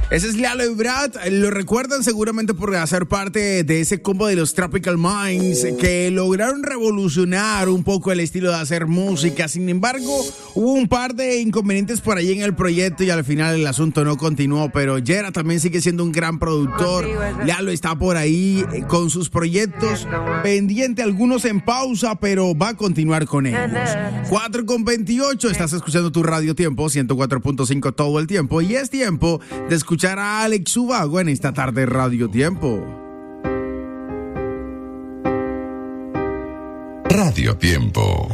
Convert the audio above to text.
Ese es Lalo y Brad. Lo recuerdan seguramente por hacer parte de ese combo de los Tropical Minds que lograron revolucionar un poco el estilo de hacer música. Sin embargo, hubo un par de inconvenientes por ahí en el proyecto y al final el asunto no continuó. Pero Yera también sigue siendo un gran productor. Lalo está por ahí con sus proyectos pendiente, algunos en pausa, pero va a continuar con ellos. 4:28, estás escuchando tu Radio Tiempo 104.5 todo el tiempo y es tiempo de escuchar a Alex Ubago en esta tarde Radio Tiempo. Radio Tiempo.